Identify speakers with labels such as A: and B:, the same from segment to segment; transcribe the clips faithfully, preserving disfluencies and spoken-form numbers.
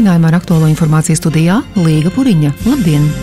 A: Turpinājumā ar aktuālo informāciju studijā Līga Puriņa. Labdien!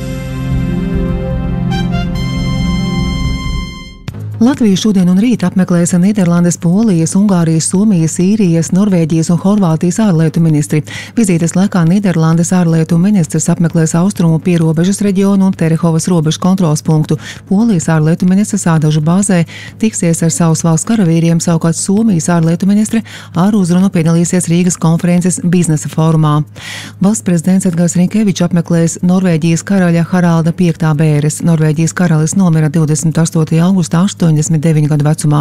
A: Latvija šodien un rīt apmeklēs Nīderlandes, Polijas, Ungārijas, Somijas, Īrijas, Norvēģijas un Horvātijas ārlietu ministri. Vizītes laikā Nīderlandes ārlietu ministrs apmeklēs austrumu pierobežas reģionu un Terehovas robežu kontrols punktu. Polijas ārlietu ministrs Ādažu bāzē tiksies ar savus valsts karavīriem, savukārt Somijas ārlietu ministre ar uzrunu piedalīsies Rīgas konferences biznesa fórumā. Valsts prezidents Edgars Rinkevičs apmeklēs Norvēģijas karaļa Haralda piektā bēres. Norvēģijas karalis nomira divdesmit astotajā augustā astoņdesmit deviņu gadu vecumā.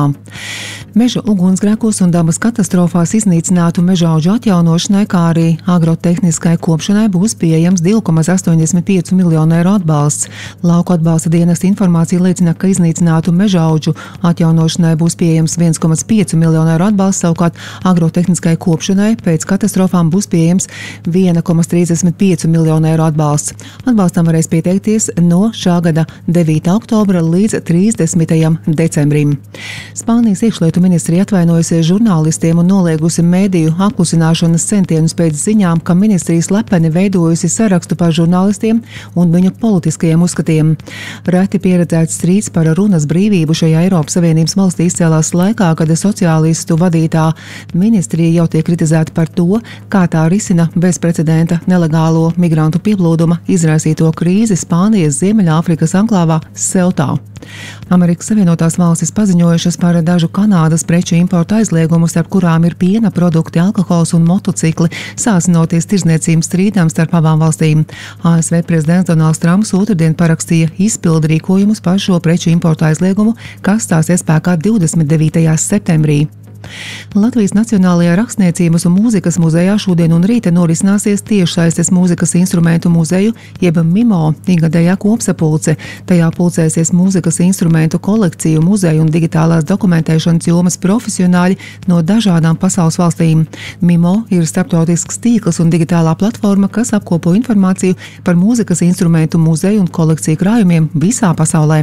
A: Meža ugunsgrēkos un dabas katastrofās iznīcinātu mežauģu atjaunošanai, kā arī agrotehniskai kopšanai būs pieejams divi komā astoņdesmit pieci miljonu eiro atbalsts. Lauku atbalsta dienesta informācija liecina, ka iznīcinātu mežauģu atjaunošanai būs pieejams viens komā pieci miljonu eiro atbalsts, savukārt agrotehniskai kopšanai pēc katastrofām būs pieejams viens komā trīsdesmit pieci miljonu eiro atbalsts. Atbalstam varēs pieteikties no šā gada devītā oktobra līdz trīsdesmitajam decembrim. Spānijas iekšlietu ministrija atvainojusies žurnālistiem un noliegusi mēdīju apklusināšanas centienus pēc ziņām, ka ministrija slepeni veidojusi sarakstu par žurnālistiem un viņu politiskajiem uzskatiem. Reti pieredzēts strīds par runas brīvību šajā Eiropas Savienības valstī izcēlās laikā, kad sociālistu vadītā ministrija jau tiek kritizēta par to, kā tā risina bezprecedenta nelegālo migrantu pieplūduma izraisīto krīzi Spānijas Ziemeļāfrikas anklāvā Seutā. Amerikas Savienotās valstis paziņojušas par dažu Kanādas preču importu aizliegumu, starp kurām ir piena produkti, alkohols un motocikli, sāsinoties tirdzniecības strīdām starp abām valstīm. A S V prezidents Donalds Trumps otrdien parakstīja izpildu rīkojumus par šo preču importu aizliegumu, kas stāsies spēkā divdesmit devītajā septembrī. Latvijas Nacionālajā rakstniecības un mūzikas muzejā šodien un rīta norisināsies tiešsaistes mūzikas instrumentu muzeju, jeb MIMO ikgadējā kopsapulce. Tajā pulcēsies mūzikas instrumentu kolekciju, muzeju un digitālās dokumentēšanas jomas profesionāļi no dažādām pasaules valstīm. MIMO ir starptautisks tīkls un digitālā platforma, kas apkopo informāciju par mūzikas instrumentu muzeju un kolekciju krājumiem visā pasaulē.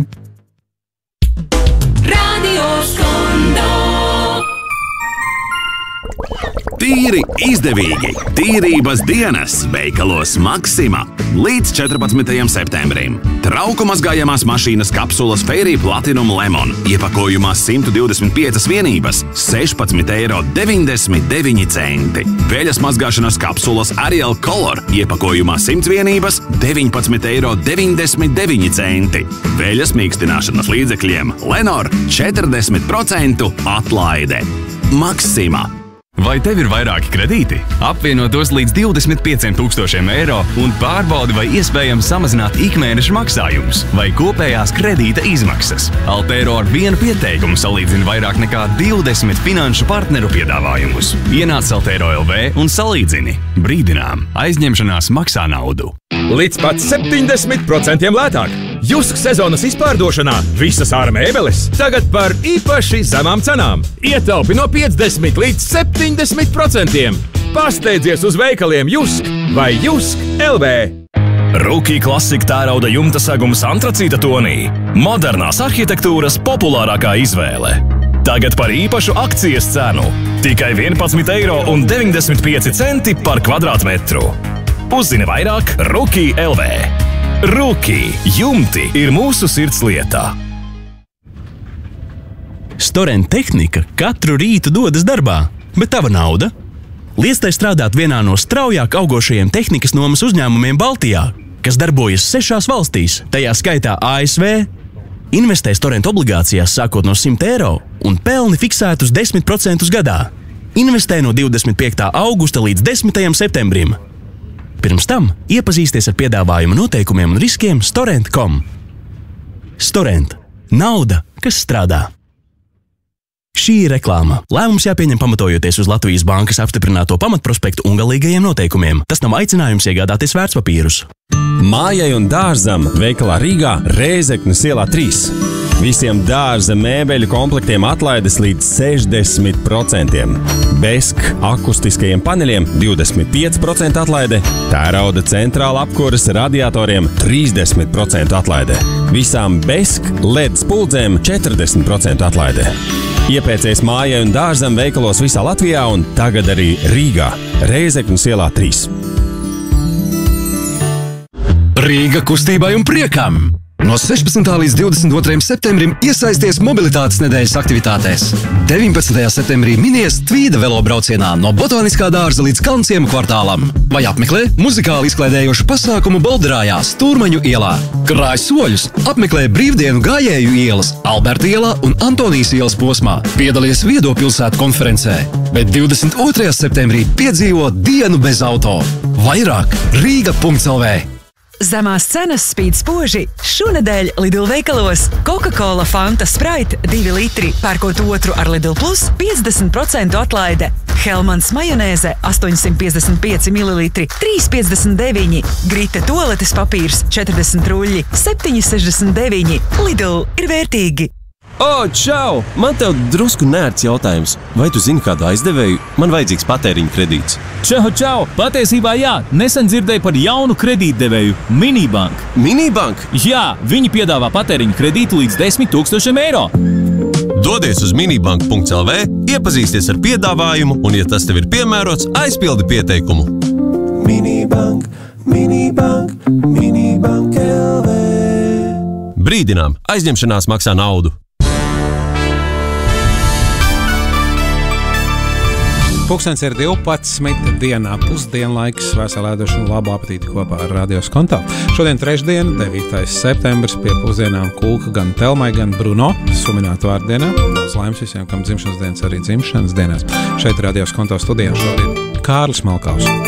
B: Radio Skondo.
C: Tīri izdevīgi! Tīrības dienas veikalos Maxima līdz četrpadsmitajam septembrim. Trauku mazgājamās mašīnas kapsulas Fairy Platinum Lemon iepakojumā simt divdesmit piecas vienības sešpadsmit eiro deviņdesmit deviņi centi. Veļas mazgāšanas kapsulas Ariel Color iepakojumā simt vienības deviņpadsmit eiro deviņdesmit deviņi centi. Veļas mīkstināšanas līdzekļiem Lenor četrdesmit procentu atlaide. Maxima.
D: Vai tev ir vairāki kredīti? Apvieno tos līdz divdesmit pieciem tūkstošiem eiro un pārbaudi, vai iespējams samazināt ikmēneša maksājumus vai kopējās kredīta izmaksas. Altero ar vienu pieteikumu salīdzina vairāk nekā divdesmit finanšu partneru piedāvājumus. Ienāc Altero L V un salīdzini. Brīdinām, aizņemšanās maksā naudu.
E: Līdz pat septiņdesmit procentiem lētāk. Jusk sezonas izpārdošanā visas ārā mēbeles tagad par īpaši zemām cenām. Ietaupi no piecdesmit līdz septiņdesmit procentiem. Pasteidzies uz veikaliem Jusk vai Jusk L V.
F: Rookie klasika tērauda jumta segums antracīta tonī. Modernās arhitektūras populārākā izvēle. Tagad par īpašu akcijas cenu. Tikai vienpadsmit eiro un deviņdesmit pieci centi par kvadrātmetru. Uzzini vairāk Rookie L V. Rookie jumti ir mūsu sirds lietā.
G: Storent tehnika katru rītu dodas darbā, bet tava nauda? Liec tai strādāt vienā no straujāk augošajiem tehnikas nomas uzņēmumiem Baltijā, kas darbojas sešās valstīs, tajā skaitā A S V. Investē Storent obligācijās sākot no simt eiro un pelni fiksētus desmit procentus gadā. Investē no divdesmit piektā augusta līdz desmitajam septembrim. Pirms tam iepazīsties ar piedāvājumu noteikumiem un riskiem Storent punktu com. Storent. Nauda, kas strādā. Šī ir reklāma. Lēmums jāpieņem pamatojoties uz Latvijas bankas apstiprināto pamatprospektu un galīgajiem noteikumiem. Tas nav aicinājums iegādāties vērtspapīrus.
H: Mājai un dārzam veikalā Rīgā Rēzeknes ielā trīs. Visiem dārza mēbeļu komplektiem atlaides līdz sešdesmit procentiem. Besk akustiskajiem paneļiem divdesmit pieci procenti atlaide, tērauda centrāla apkuras radiatoriem trīsdesmit procenti atlaide. Visām Besk L E D spuldzēm četrdesmit procenti atlaide. Iepēcies mājai un dārzam veikalos visā Latvijā un tagad arī Rīgā Rēzeknes ielā trīs.
I: Rīga kustībai un priekam! No sešpadsmitā līdz divdesmit otrajam septembrim iesaisties mobilitātes nedēļas aktivitātēs. deviņpadsmitajā septembrī minies Tvīda velobraucienā no Botāniskā dārza līdz Kalnciemu kvartālam. Vai apmeklē muzikāli izklaidējošu pasākumu Bolderājā Stūrmaņu ielā. Krāj soļus, apmeklē brīvdienu gājēju ielas, Alberta ielā un Antonijas ielas posmā. Piedalies Viedopilsētu konferencē. Bet divdesmit otrajā septembrī piedzīvo dienu bez auto. Vairāk Rīga punkts el vē.
J: Zemās cenas spīd spoži. Šonedēļ Lidl veikalos Coca-Cola Fanta Sprite divi litri, pērkot otru ar Lidl Plus piecdesmit procentu atlaide. Hellmans majonēze astoņsimt piecdesmit pieci mililitri, trīs piecdesmit deviņi. Grita toaletes papīrs četrdesmit ruļļi, septiņi sešdesmit deviņi. Lidl ir vērtīgi.
H: O, čau! Man tev drusku nērts jautājums. Vai tu zini kādu aizdevēju? Man vajadzīgs patēriņa kredīts.
K: Čau, čau! Patiesībā jā, nesen dzirdēju par jaunu kredītdevēju – Minibank.
H: Minibank?
K: Jā, viņi piedāvā patēriņa kredītu līdz desmit tūkstošiem eiro.
H: Dodies uz minibank punkts el vē, iepazīsties ar piedāvājumu un, ja tas tev ir piemērots, aizpildi pieteikumu. Minibank, Minibank, Minibank el vē. Brīdinām, aizņemšanās maksā naudu.
L: Pulkstens ir divpadsmit dienā pusdienlaiks, veselēdošanu, labu apetīti kopā ar Radio Skonto. Šodien trešdien, devītais septembris, pie pusdienām kulka gan Telmai, gan Bruno, suminātu vārdienā. Daudz laimes visiem, kam dzimšanas dienas arī dzimšanas dienās. Šeit Radio Skonto studijā šodien Kārlis Malkaus.